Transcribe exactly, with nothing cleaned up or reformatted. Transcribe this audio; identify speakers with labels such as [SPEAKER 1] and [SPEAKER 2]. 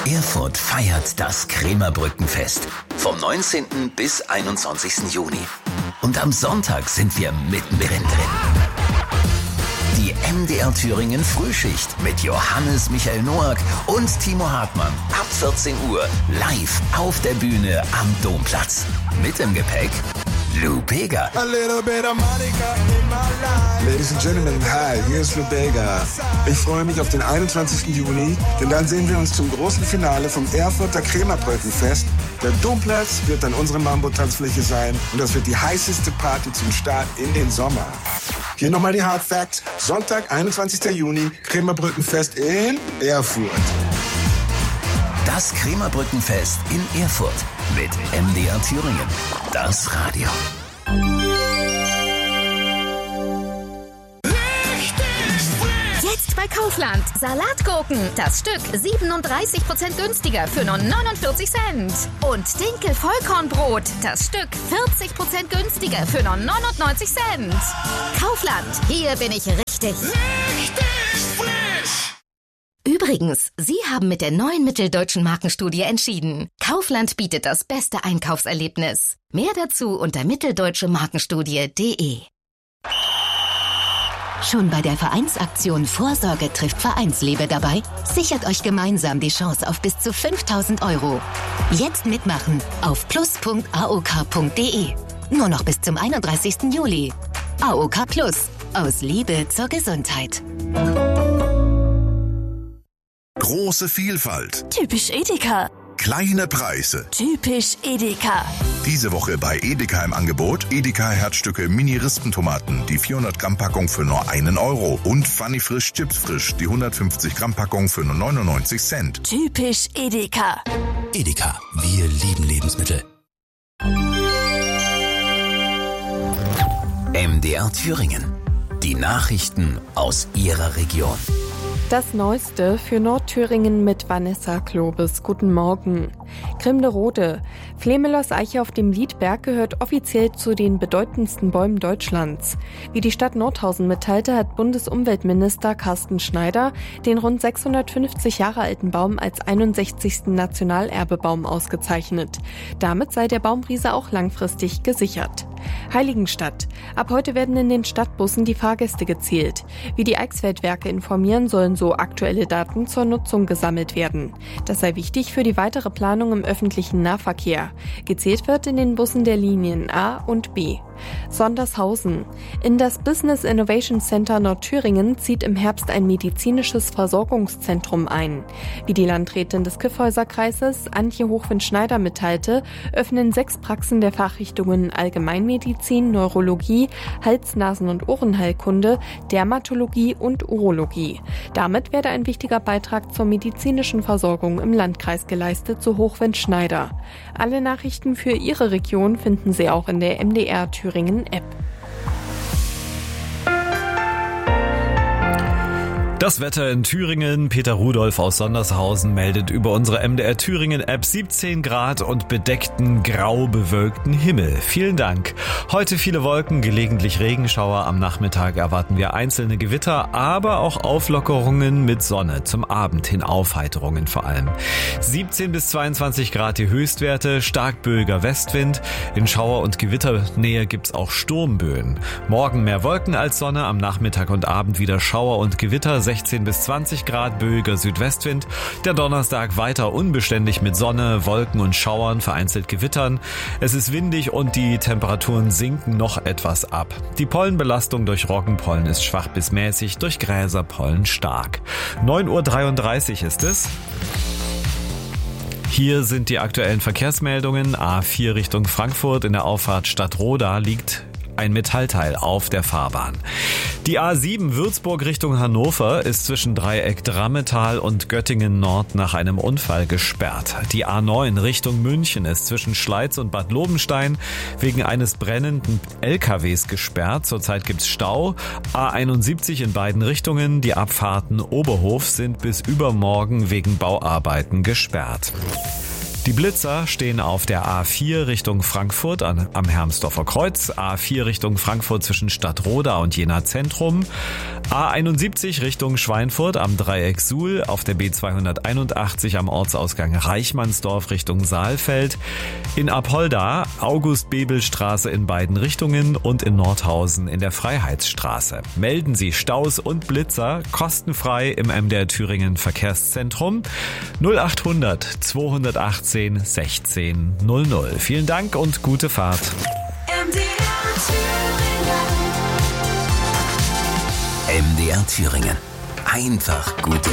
[SPEAKER 1] Erfurt feiert das Krämerbrückenfest vom neunzehnten bis einundzwanzigsten Juni. Und am Sonntag sind wir mittendrin drin. Die M D R Thüringen Frühschicht mit Johannes Michael Noack und Timo Hartmann ab vierzehn Uhr live auf der Bühne am Domplatz. Mit im Gepäck Lou Bega.
[SPEAKER 2] Ladies and Gentlemen, hi, hier ist Lou Bega. Ich freue mich auf den einundzwanzigsten Juni, denn dann sehen wir uns zum großen Finale vom Erfurter Krämerbrückenfest. Der Domplatz wird dann unsere Mambo-Tanzfläche sein und das wird die heißeste Party zum Start in den Sommer. Hier nochmal die Hard Facts. Sonntag, einundzwanzigsten Juni, Krämerbrückenfest in Erfurt.
[SPEAKER 1] Das Krämerbrückenfest in Erfurt mit M D R Thüringen. Das Radio.
[SPEAKER 3] Jetzt bei Kaufland. Salatgurken. Das Stück siebenunddreißig Prozent günstiger für nur neunundvierzig Cent. Und Dinkel-Vollkornbrot. Das Stück vierzig Prozent günstiger für nur neunundneunzig Cent. Kaufland. Hier bin ich richtig.
[SPEAKER 4] Richtig frisch.
[SPEAKER 3] Übrigens, Sie haben mit der neuen Mitteldeutschen Markenstudie entschieden. Kaufland bietet das beste Einkaufserlebnis. Mehr dazu unter mitteldeutsche markenstudie punkt de.
[SPEAKER 5] Schon bei der Vereinsaktion Vorsorge trifft Vereinslebe dabei? Sichert euch gemeinsam die Chance auf bis zu fünftausend Euro. Jetzt mitmachen auf plus punkt a o k punkt de. Nur noch bis zum einunddreißigsten Juli. A O K Plus. Aus Liebe zur Gesundheit.
[SPEAKER 6] Große Vielfalt.
[SPEAKER 7] Typisch Edeka.
[SPEAKER 6] Kleine Preise.
[SPEAKER 7] Typisch Edeka.
[SPEAKER 6] Diese Woche bei Edeka im Angebot Edeka Herzstücke Mini-Rispentomaten, die vierhundert Gramm Packung für nur einen Euro. Und Funny Frisch Chips Frisch, die hundertfünfzig Gramm Packung für nur neunundneunzig Cent.
[SPEAKER 7] Typisch Edeka.
[SPEAKER 1] Edeka, wir lieben Lebensmittel. M D R Thüringen. Die Nachrichten aus Ihrer Region.
[SPEAKER 8] Das Neueste für Nordthüringen mit Vanessa Klobes. Guten Morgen. Grimderode. Flemelos Eiche auf dem Liedberg gehört offiziell zu den bedeutendsten Bäumen Deutschlands. Wie die Stadt Nordhausen mitteilte, hat Bundesumweltminister Carsten Schneider den rund sechshundertfünfzig Jahre alten Baum als einundsechzigsten Nationalerbebaum ausgezeichnet. Damit sei der Baumriese auch langfristig gesichert. Heiligenstadt. Ab heute werden in den Stadtbussen die Fahrgäste gezählt. Wie die Eichsfeldwerke informieren, sollen so aktuelle Daten zur Nutzung gesammelt werden. Das sei wichtig für die weitere Planung im öffentlichen Nahverkehr. Gezählt wird in den Bussen der Linien A und B. Sondershausen. In das Business Innovation Center Nordthüringen zieht im Herbst ein medizinisches Versorgungszentrum ein. Wie die Landrätin des Kyffhäuser-Kreises, Antje Hochwind-Schneider, mitteilte, öffnen sechs Praxen der Fachrichtungen Allgemeinmedizin, Neurologie, Hals-, Nasen- und Ohrenheilkunde, Dermatologie und Urologie. Damit werde ein wichtiger Beitrag zur medizinischen Versorgung im Landkreis geleistet, so Hochwind-Schneider. Alle Nachrichten für Ihre Region finden Sie auch in der M D R Thüringen App.
[SPEAKER 9] Das Wetter in Thüringen. Peter Rudolph aus Sondershausen meldet über unsere M D R Thüringen App siebzehn Grad und bedeckten, grau bewölkten Himmel. Vielen Dank. Heute viele Wolken, gelegentlich Regenschauer. Am Nachmittag erwarten wir einzelne Gewitter, aber auch Auflockerungen mit Sonne. Zum Abend hin Aufheiterungen vor allem. siebzehn bis zweiundzwanzig Grad die Höchstwerte, stark böiger Westwind. In Schauer- und Gewitternähe gibt's auch Sturmböen. Morgen mehr Wolken als Sonne, am Nachmittag und Abend wieder Schauer und Gewitter. sechzehn bis zwanzig Grad, böiger Südwestwind. Der Donnerstag weiter unbeständig mit Sonne, Wolken und Schauern, vereinzelt Gewittern. Es ist windig und die Temperaturen sinken noch etwas ab. Die Pollenbelastung durch Roggenpollen ist schwach bis mäßig, durch Gräserpollen stark. neun Uhr dreiunddreißig ist es. Hier sind die aktuellen Verkehrsmeldungen. A vier Richtung Frankfurt in der Auffahrt Stadtroda liegt ein Metallteil auf der Fahrbahn. Die A sieben Würzburg Richtung Hannover ist zwischen Dreieck Drammetal und Göttingen Nord nach einem Unfall gesperrt. Die A neun Richtung München ist zwischen Schleiz und Bad Lobenstein wegen eines brennenden L K Ws gesperrt. Zurzeit gibt's Stau. A einundsiebzig in beiden Richtungen. Die Abfahrten Oberhof sind bis übermorgen wegen Bauarbeiten gesperrt. Die Blitzer stehen auf der A vier Richtung Frankfurt an, am Hermsdorfer Kreuz, A vier Richtung Frankfurt zwischen Stadtroda und Jena Zentrum, A einundsiebzig Richtung Schweinfurt am Dreieck Suhl, auf der B zweihunderteinundachtzig am Ortsausgang Reichmannsdorf Richtung Saalfeld, in Apolda August-Bebel-Straße in beiden Richtungen und in Nordhausen in der Freiheitsstraße. Melden Sie Staus und Blitzer kostenfrei im M D R Thüringen Verkehrszentrum null achthundert zweihundertachtzehn sechzehn null null. Vielen Dank und gute Fahrt.
[SPEAKER 1] M D R Thüringen. Einfach gute